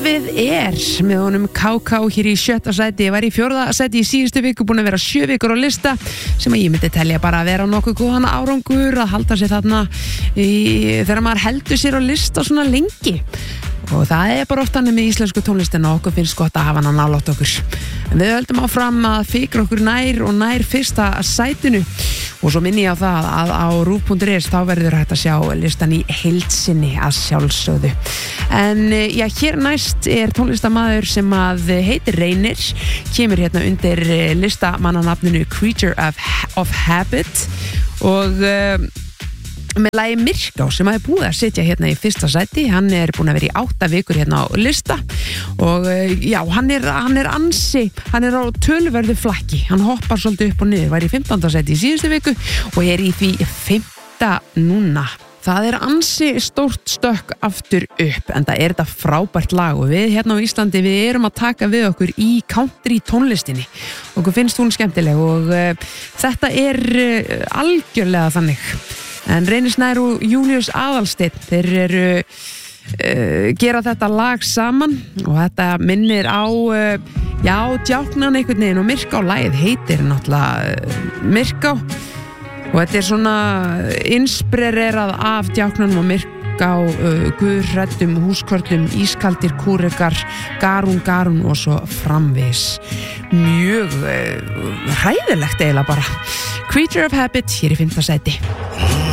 Lífið með honum KK hér í 7. sæti. Ég var í 4. sæti í síðustu viku, búin að vera 7 vikur á lista sem að ég myndi telja bara að vera nokkuð góðan árangur að halda sér þarna þegar maður heldur sér á lista svona lengi. Og það bara oft annað með íslensku tónlistina og okkur finnst gott að hafa hana nálægt okkur. En við höldum áfram að fikra okkur nær og nær fyrsta sætinu og svo minni ég á það að á rúv.is þá verður hægt að sjá listan í heild sinni að sjálfsögðu. En já, hér næst tónlistamaður sem að heitir Reynir, kemur hérna undir listamannanafninu Creature of Habit og með lagi Myrká sem að búið að sitja hérna í fyrsta sæti. Hann búin að vera í 8 vikur hérna á lista og já, hann á töluverðu flakki, hann hoppar svolítið upp og niður, var í 15. sæti í síðustu viku og í því 5. núna. Það ansi stórt stökk aftur upp, en það þetta frábært lag og við hérna á Íslandi, við erum að taka við okkur í country tónlistinni. Okkur finnst hún skemmtileg og þetta algjörlega þannig. En Reynir Snær og Júlíus Aðalsteinn, þeir gera þetta lag saman og þetta minnir á djáknan einhvern veginn og Myrká. Lagið heitir náttúrulega Myrká og þetta svona inspirerað af djáknanum og Myrká, guðhræddum húskvörlum, ískaldir kúrekar, garún og svo framvegis. Mjög hræðilegt eiginlega bara. Creature of Habit hér í 5. sæti.